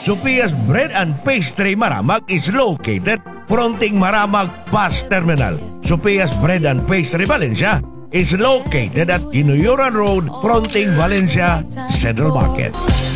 Sophia's Bread and Pastry Maramag is located fronting Maramag Bus Terminal. Sophia's Bread and Pastry Valencia is located at Ginuyuran Road fronting Valencia Central Market.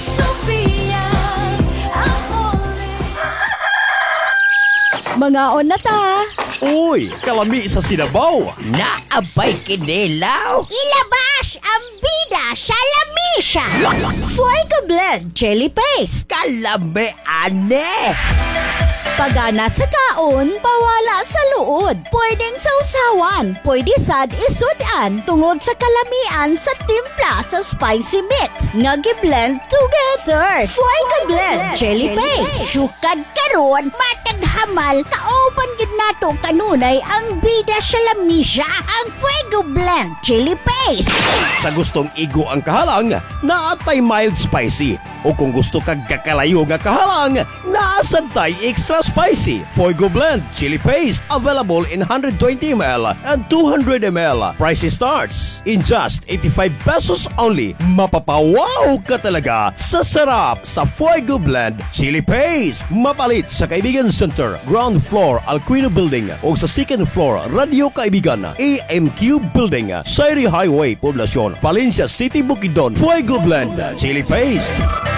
Mga on na ta. Uy, kalami sa Sinabaw. Naabay kinilaw. Ilabas ang bida sa lamisa. Fuego Blend Chili Paste. Kalami ane. Pagana sa kaon, pawala sa luod. Pwedeng sausawan, pwede sad isudan tungod sa kalamian sa timpla sa spicy mix. Nagi-blend together. Fuego Blend Chili Paste. Sukad karon, matag hamal, kaoban gid nato kanunay ang bida sa lamisa. Ang Fuego Blend Chili Paste. Sa gustong igo ang kahalang, naatay mild spicy. O kung gusto kag kakalayo nga kahalang, naasantay extra spicy. Fuego Blend Chili Paste available in 120 ml and 200 ml. Price starts in just 85 pesos only. Mapapawaw ka talaga sa sarap sa Fuego Blend Chili Paste. Mapalit sa Kaibigan Center, ground floor Alquino Building o sa second floor Radio Kaibigan, AMQ Building, Sairi Highway, Poblacion, Valencia City, Bukidnon. Fuego Blend Chili Paste.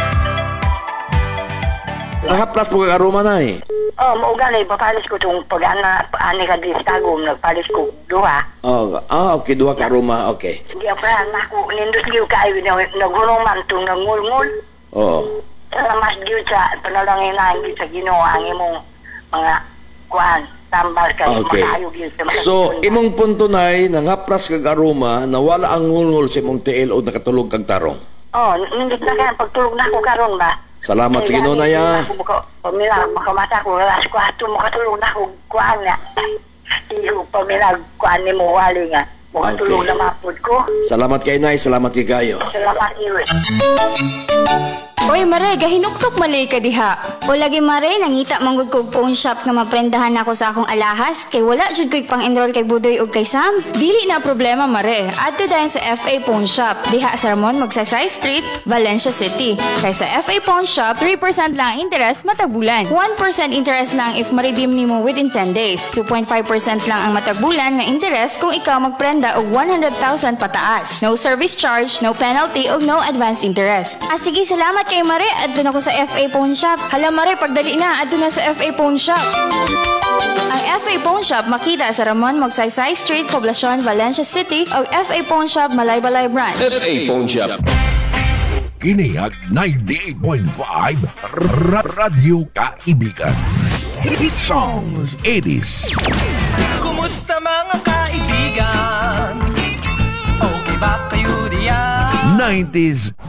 Nakapras po ka aroma na eh. Oh, maugali, papalis ko itong pag-ana, ani ka di stagom, nagpalis ko duha. Okay, duha ka aroma, okay. Hindi ako ako, nindot liw ka ay nagunuman itong nangulngul. Oo. Mas liw sa panalangin na hindi sa ginawa ang imong mga kuhan, tambal ka, Okay. makayog yun sa mga So, imong punto na nangapras kag aroma na wala ang ngulngol sa imong tiil o nakatulog kag tarong. Oh, nindot na ka, pagtulog na ako karon ba? Salamat sa Ginoo na ya. Pamilag, makamata ko, alas ko ato, makatulog na ako, kuhan nga. Iyo, pamilag, kuhan ni mo, wali nga. Makatulog Okay. na mapod ko. Salamat kay Nay, salamat kay Gayo. Salamat, iyo. Oy, Mare, gahinuktok malay ka diha. O lagi mare, nangita manggod kog phone shop nga maprendahan ako sa akong alahas kay wala jud ko'y pang-enroll kay Budoy ug kay Sam. Dili na problema, Mare. Adto dayon sa FA Pawn Shop. Diha sa Ramon, Magsaysay Street, Valencia City. Kay sa FA Pawn Shop, 3% lang ang interest matag bulan. 1% interest lang if ma-redeem nimo within 10 days. 2.5% lang ang matag bulan nga interest kung ikaw magprenda og 100,000 pataas. No service charge, no penalty ug no advance interest. Sige, salamat kay Mare. Adto na ko sa FA Pawn Shop. Hala, Mare, pagdali na, adto na sa FA Pawn Shop. Ang FA Pawn Shop makita sa Ramon, Magsaysay Street, Poblacion, Valencia City o FA Pawn Shop, Malaybalay Branch. FA Pawn Shop. Kiniyag 98.5 Radio Kaibigan. Hit songs 80s. Kumusta mga kaibigan? Okay ba kayo diyan? 90s